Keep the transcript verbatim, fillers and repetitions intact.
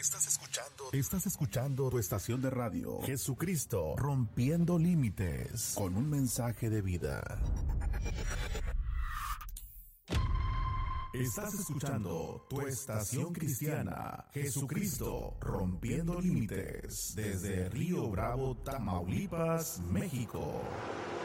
Estás escuchando, estás escuchando tu estación de radio, Jesucristo, rompiendo límites, con un mensaje de vida. Estás escuchando tu estación cristiana, Jesucristo, rompiendo límites, desde Río Bravo, Tamaulipas, México.